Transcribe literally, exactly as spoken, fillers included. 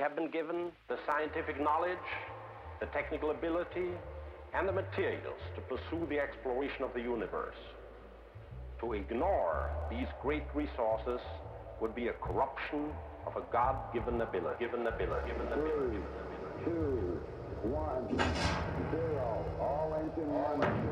have been given the scientific knowledge, the technical ability, and the materials to pursue the exploration of the universe. To ignore these great resources would be a corruption of a God-given ability. Given ability. Given ability. Three, two, one, zero. All engine running.